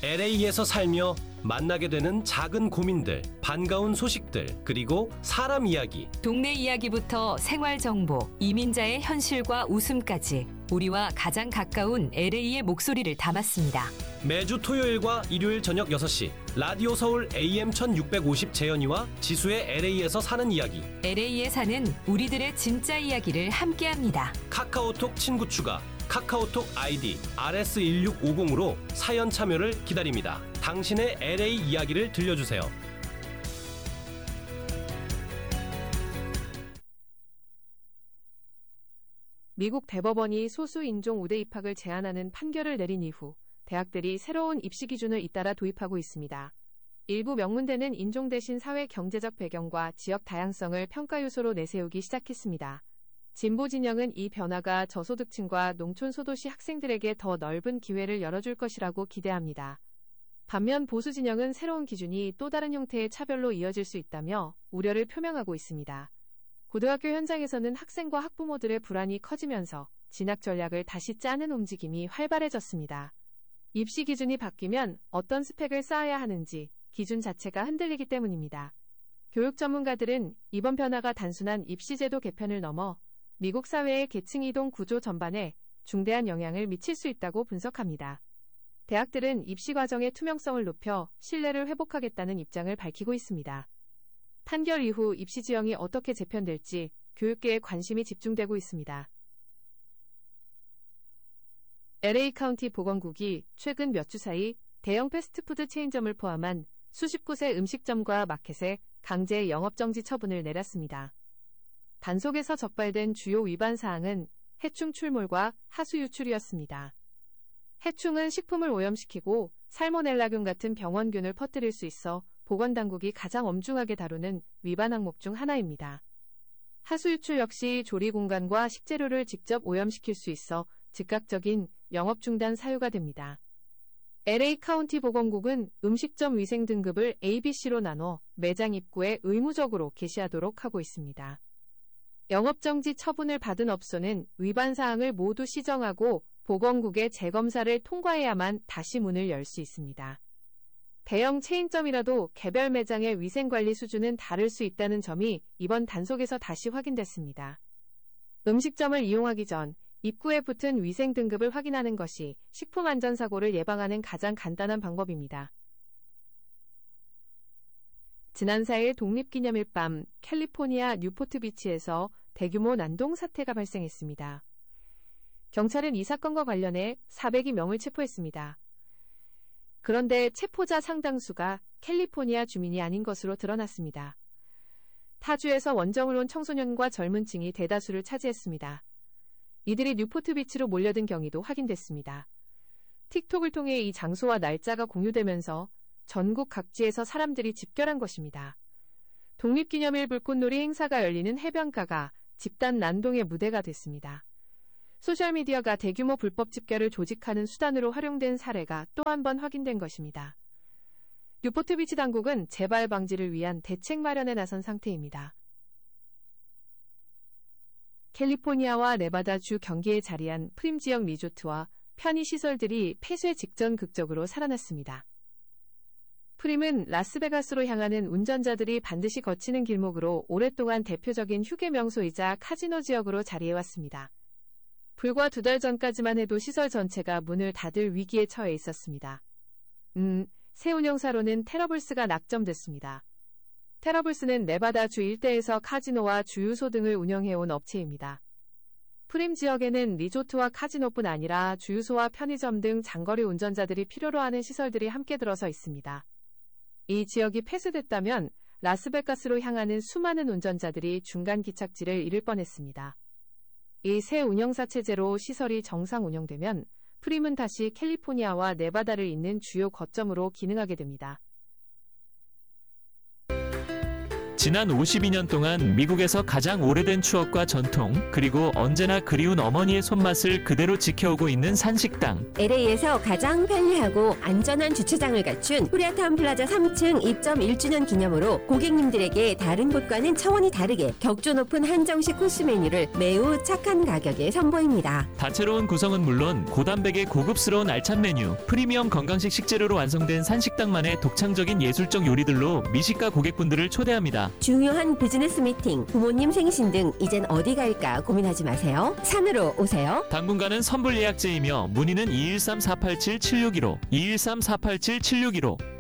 LA에서 살며 만나게 되는 작은 고민들, 반가운 소식들, 그리고 사람 이야기. 동네 이야기부터 생활 정보, 이민자의 현실과 웃음까지 우리와 가장 가까운 LA의 목소리를 담았습니다. 매주 토요일과 일요일 저녁 6시 라디오 서울 AM 1650 재현이와 지수의 LA에서 사는 이야기. LA에 사는 우리들의 진짜 이야기를 함께합니다. 카카오톡 친구 추가, 카카오톡 아이디 RS1650으로 사연 참여를 기다립니다. 당신의 LA 이야기를 들려주세요. 미국 대법원이 소수 인종 우대 입학을 제한하는 판결을 내린 이후 대학들이 새로운 입시 기준을 잇따라 도입하고 있습니다. 일부 명문대는 인종 대신 사회 경제적 배경과 지역 다양성을 평가 요소로 내세우기 시작했습니다. 진보 진영은 이 변화가 저소득층과 농촌 소도시 학생들에게 더 넓은 기회를 열어줄 것이라고 기대합니다. 반면 보수 진영은 새로운 기준이 또 다른 형태의 차별로 이어질 수 있다며 우려를 표명하고 있습니다. 고등학교 현장에서는 학생과 학부모들의 불안이 커지면서 진학 전략을 다시 짜는 움직임이 활발해졌습니다. 입시 기준이 바뀌면 어떤 스펙을 쌓아야 하는지 기준 자체가 흔들리기 때문입니다. 교육 전문가들은 이번 변화가 단순한 입시제도 개편을 넘어 미국 사회의 계층 이동 구조 전반에 중대한 영향을 미칠 수 있다고 분석합니다. 대학들은 입시 과정의 투명성을 높여 신뢰를 회복하겠다는 입장을 밝히고 있습니다. 판결 이후 입시 지형이 어떻게 재편될지 교육계에 관심이 집중되고 있습니다. LA 카운티 보건국이 최근 몇 주 사이 대형 패스트푸드 체인점을 포함한 수십 곳의 음식점과 마켓에 강제 영업정지 처분을 내렸습니다. 단속에서 적발된 주요 위반 사항은 해충 출몰과 하수 유출이었습니다. 해충은 식품을 오염시키고 살모넬라균 같은 병원균을 퍼뜨릴 수 있어 보건당국이 가장 엄중하게 다루는 위반 항목 중 하나입니다. 하수 유출 역시 조리 공간과 식재료를 직접 오염시킬 수 있어 즉각적인 영업 중단 사유가 됩니다. LA 카운티 보건국은 음식점 위생 등급을 ABC로 나눠 매장 입구에 의무적으로 게시하도록 하고 있습니다. 영업정지 처분을 받은 업소는 위반 사항을 모두 시정하고 보건국의 재검사를 통과해야만 다시 문을 열 수 있습니다. 대형 체인점이라도 개별 매장의 위생관리 수준은 다를 수 있다는 점이 이번 단속에서 다시 확인됐습니다. 음식점을 이용하기 전 입구에 붙은 위생 등급을 확인하는 것이 식품안전사고를 예방하는 가장 간단한 방법입니다. 지난 4일 독립기념일 밤 캘리포니아 뉴포트 비치에서 대규모 난동 사태가 발생했습니다. 경찰은 이 사건과 관련해 400여 명을 체포했습니다. 그런데 체포자 상당수가 캘리포니아 주민이 아닌 것으로 드러났습니다. 타주에서 원정을 온 청소년과 젊은 층이 대다수를 차지했습니다. 이들이 뉴포트 비치로 몰려든 경위도 확인됐습니다. 틱톡을 통해 이 장소와 날짜가 공유되면서 전국 각지에서 사람들이 집결한 것입니다. 독립기념일 불꽃놀이 행사가 열리는 해변가가 집단 난동의 무대가 됐습니다. 소셜미디어가 대규모 불법 집결을 조직하는 수단으로 활용된 사례가 또 한 번 확인된 것입니다. 뉴포트 비치 당국은 재발 방지를 위한 대책 마련에 나선 상태입니다. 캘리포니아와 네바다주 경계에 자리한 프림 지역 리조트와 편의시설들이 폐쇄 직전 극적으로 살아났습니다. 프림은 라스베가스로 향하는 운전자들이 반드시 거치는 길목으로 오랫동안 대표적인 휴게 명소이자 카지노 지역으로 자리해왔습니다. 불과 2달 전까지만 해도 시설 전체가 문을 닫을 위기에 처해 있었습니다. 새 운영사로는 테러블스가 낙점됐습니다. 테러블스는 네바다주 일대에서 카지노와 주유소 등을 운영해온 업체입니다. 프림 지역에는 리조트와 카지노뿐 아니라 주유소와 편의점 등 장거리 운전자들이 필요로 하는 시설들이 함께 들어서 있습니다. 이 지역이 폐쇄됐다면 라스베가스로 향하는 수많은 운전자들이 중간 기착지를 잃을 뻔했습니다. 이 새 운영사 체제로 시설이 정상 운영되면 프림은 다시 캘리포니아와 네바다를 잇는 주요 거점으로 기능하게 됩니다. 지난 52년 동안 미국에서 가장 오래된 추억과 전통, 그리고 언제나 그리운 어머니의 손맛을 그대로 지켜오고 있는 산식당. LA에서 가장 편리하고 안전한 주차장을 갖춘 코리아타운 플라자 3층 입점 1주년 기념으로 고객님들에게 다른 곳과는 차원이 다르게 격조 높은 한정식 코스 메뉴를 매우 착한 가격에 선보입니다. 다채로운 구성은 물론 고단백의 고급스러운 알찬 메뉴, 프리미엄 건강식 식재료로 완성된 산식당만의 독창적인 예술적 요리들로 미식가 고객분들을 초대합니다. 중요한 비즈니스 미팅, 부모님 생신 등 이젠 어디 갈까 고민하지 마세요. 산으로 오세요. 당분간은 선불 예약제이며 문의는 213-487-7615, 213-487-7615.